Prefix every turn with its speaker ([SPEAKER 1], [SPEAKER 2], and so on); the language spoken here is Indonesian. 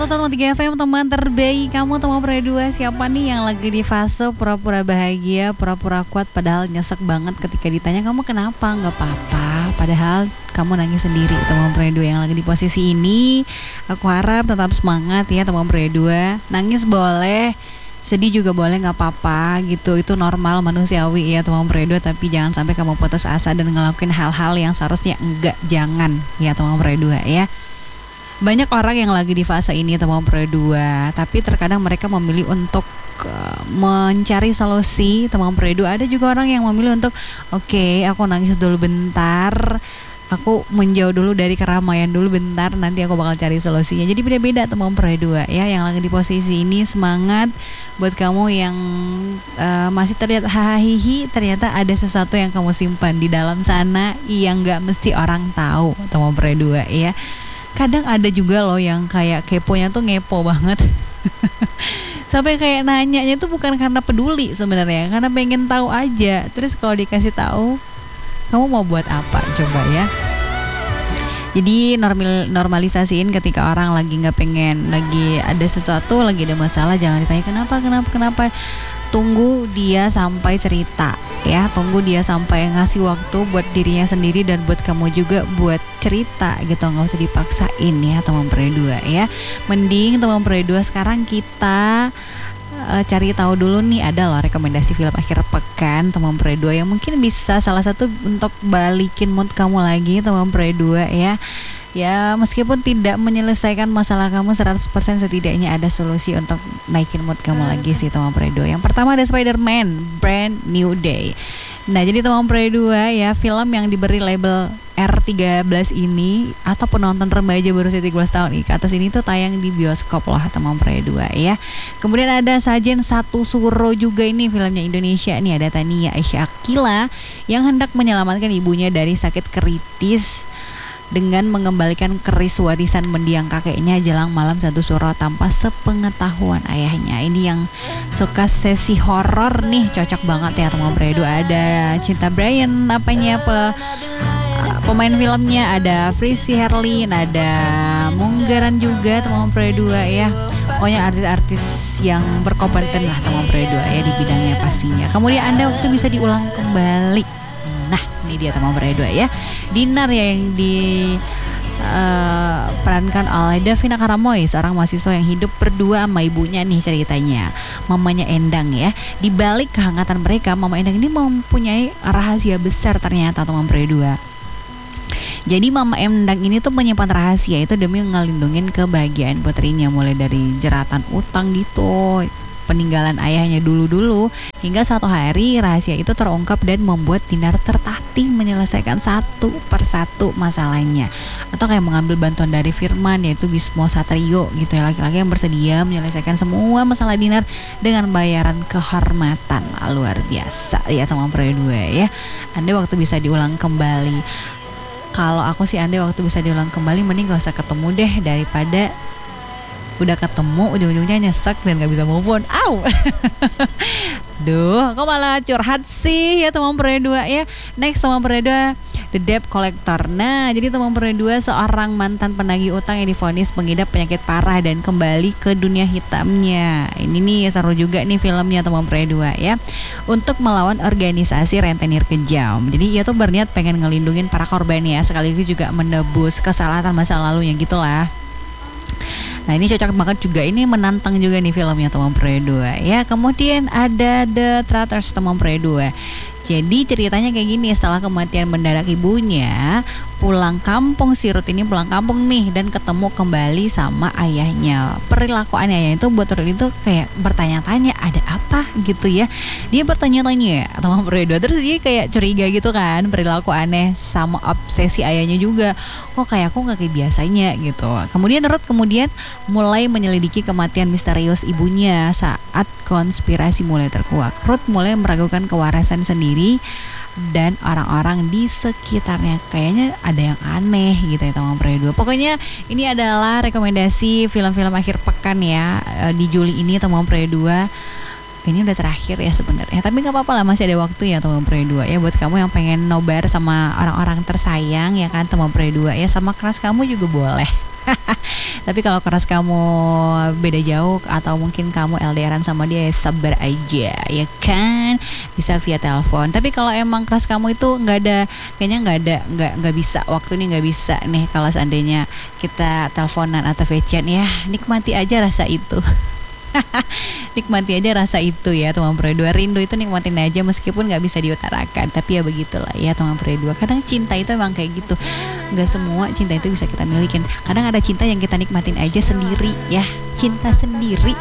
[SPEAKER 1] 103 FM teman terbaik kamu, teman berdua. Siapa nih yang lagi di fase pura-pura bahagia, pura-pura kuat padahal nyesek banget ketika ditanya kamu kenapa? Nggak apa-apa, padahal kamu nangis sendiri. Teman berdua yang lagi di posisi ini, aku harap tetap semangat ya teman berdua. Nangis boleh, sedih juga boleh, nggak apa-apa gitu. Itu normal, manusiawi ya teman berdua. Tapi jangan sampai kamu putus asa dan ngelakuin hal-hal yang seharusnya jangan ya teman berdua ya. Banyak orang yang lagi di fase ini teman berdua, tapi terkadang mereka memilih untuk mencari solusi teman berdua. Ada juga orang yang memilih untuk oke, aku nangis dulu bentar, aku menjauh dulu dari keramaian dulu bentar, nanti aku bakal cari solusinya. Jadi beda-beda teman berdua ya. Yang lagi di posisi ini semangat. Buat kamu yang masih terlihat hahihi, ternyata ada sesuatu yang kamu simpan di dalam sana yang gak mesti orang tahu teman berdua ya. Kadang ada juga loh yang kayak keponya tuh ngepo banget. Sampai kayak nanyanya tuh bukan karena peduli sebenarnya, karena pengen tahu aja. Terus kalau dikasih tahu, kamu mau buat apa coba ya. Jadi normalisasiin ketika orang lagi nggak pengen, lagi ada sesuatu, lagi ada masalah, jangan ditanya kenapa. Tunggu dia sampai cerita ya, tunggu dia sampai ngasih waktu buat dirinya sendiri dan buat kamu juga buat cerita gitu, nggak usah dipaksain ya teman berdua ya. Mending teman berdua sekarang kita cari tahu dulu nih, ada loh rekomendasi film akhir pekan teman berdua yang mungkin bisa salah satu untuk balikin mood kamu lagi teman berdua ya. Ya meskipun tidak menyelesaikan masalah kamu 100%, setidaknya ada solusi untuk naikin mood kamu lagi sih teman berdua. Yang pertama ada Spider-Man Brand New Day. Nah jadi teman berdua ya, film yang diberi label R13 ini atau penonton remaja berusia 13 tahun ke atas ini tuh tayang di bioskop loh teman berdua ya. Kemudian ada Sajen Satu Suro juga, ini filmnya Indonesia nih. Ada Tania Aisyah Akila yang hendak menyelamatkan ibunya dari sakit kritis dengan mengembalikan keris warisan mendiang kakeknya jelang malam satu suro tanpa sepengetahuan ayahnya. Ini yang suka sesi horor nih cocok banget ya teman berdua. Ada Cinta Brian pemain filmnya, ada Frizy Herlin, ada Munggaran juga teman berdua ya. Pokoknya artis-artis yang berkompeten lah teman berdua ya di bidangnya pastinya. Kemudian Anda waktu bisa diulang kembali. Nah ini dia teman berdua ya. Dinar ya yang diperankan oleh Davina Karamoy, seorang mahasiswa yang hidup berdua sama ibunya nih ceritanya. Mamanya Endang ya. Di balik kehangatan mereka, Mama Endang ini mempunyai rahasia besar ternyata teman berdua. Jadi Mama Endang ini tuh menyimpan rahasia itu demi ngelindungin kebahagiaan putrinya, mulai dari jeratan utang gitu, peninggalan ayahnya dulu-dulu, hingga suatu hari rahasia itu terungkap dan membuat Dinar tertatih menyelesaikan satu persatu masalahnya. Atau kayak mengambil bantuan dari Firman, yaitu Bismo Satrio gitu ya, laki-laki yang bersedia menyelesaikan semua masalah Dinar dengan bayaran kehormatan. Luar biasa ya teman berdua ya. Anda waktu bisa diulang kembali. Kalau aku sih Anda waktu bisa diulang kembali mending gak usah ketemu deh, daripada udah ketemu ujung-ujungnya nyesek dan gak bisa move on. Duh, kok malah curhat sih ya teman berdua ya. Next teman berdua, The Debt Collector. Nah jadi teman berdua, seorang mantan penagih utang yang divonis mengidap penyakit parah dan kembali ke dunia hitamnya. Ini nih seru juga nih filmnya teman berdua ya, untuk melawan organisasi rentenir kejam. Jadi ia tuh berniat pengen ngelindungin para korban ya, sekaligus juga menebus kesalahan masa lalunya gitulah. Nah ini cocok banget juga, ini menantang juga nih filmnya teman berdua ya. Kemudian ada The Traitors teman berdua. Jadi ceritanya kayak gini, setelah kematian mendadak ibunya, pulang kampung, si Ruth ini pulang kampung nih dan ketemu kembali sama ayahnya. Perilaku ayahnya itu buat Ruth itu kayak bertanya-tanya, ada apa gitu ya. Dia bertanya-tanya teman berdua, terus dia kayak curiga gitu kan, perilaku aneh sama obsesi ayahnya juga. Kok kayak aku gak kayak biasanya gitu. Kemudian Ruth mulai menyelidiki kematian misterius ibunya saat konspirasi mulai terkuak. Ruth mulai meragukan kewarasan sendiri dan orang-orang di sekitarnya. Kayaknya ada yang aneh gitu ya teman berdua. Pokoknya ini adalah rekomendasi film-film akhir pekan ya di Juli ini teman berdua. Ini udah terakhir ya sebenarnya, tapi nggak apa-apa lah, masih ada waktu ya teman berdua ya, buat kamu yang pengen nobar sama orang-orang tersayang ya kan teman berdua ya, sama keras kamu juga boleh. Tapi kalau keras kamu beda jauh atau mungkin kamu LDRan sama dia, ya sabar aja ya kan, bisa via telepon. Tapi kalau emang keras kamu itu nggak ada, kayaknya nggak bisa, waktu ini nggak bisa nih kalau seandainya kita teleponan atau VChat, ya nikmati aja rasa itu. Nikmati aja rasa itu ya teman Pro 2. Rindu itu nikmatin aja meskipun nggak bisa diutarakan. Tapi ya begitulah ya teman Pro 2. Kadang cinta itu emang kayak gitu, nggak semua cinta itu bisa kita milikin. Kadang ada cinta yang kita nikmatin aja sendiri ya, cinta sendiri